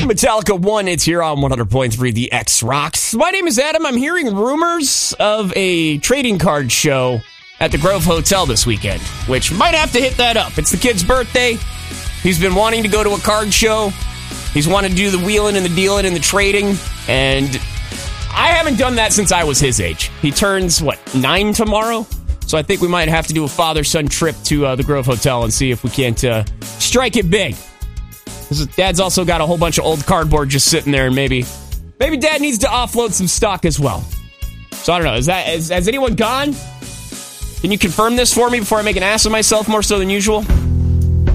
Metallica 1, it's here on 100.3 The X Rocks. My name is Adam. I'm hearing rumors of a trading card show at the Grove Hotel this weekend, which might have to hit that up. It's the kid's birthday. He's been wanting to go to a card show. He's wanted to do the wheeling and the dealing and the trading, and I haven't done that since I was his age. He turns, 9 tomorrow? So I think we might have to do a father-son trip to the Grove Hotel and see if we can't strike it big. Because Dad's also got a whole bunch of old cardboard just sitting there, and maybe Dad needs to offload some stock as well. So I don't know. Has anyone gone? Can you confirm this for me before I make an ass of myself more so than usual?